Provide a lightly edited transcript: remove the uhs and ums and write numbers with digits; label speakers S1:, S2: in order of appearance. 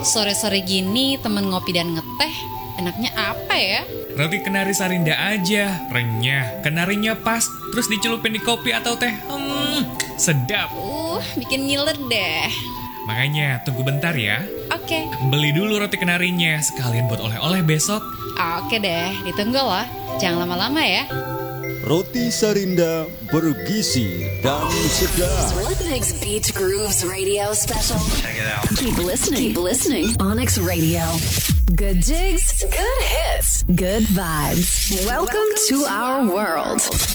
S1: Sore-sore gini temen ngopi dan ngeteh, enaknya apa ya?
S2: Roti kenari Sarinda aja, renyah, kenarinya pas, terus dicelupin di kopi atau teh. Sedap.
S1: Bikin ngiler deh.
S2: Makanya tunggu bentar ya.
S1: Oke.
S2: Beli dulu roti kenarinya, sekalian buat oleh-oleh besok.
S1: Oke deh, ditunggu loh. Jangan lama-lama ya.
S3: Roti Sarinda bergizi dan sedap.
S4: Rhythmix Beach Grooves Radio Special.
S5: Check it out.
S4: Keep listening. Onyx Radio. Good jigs, good hits, good vibes. Welcome to our world.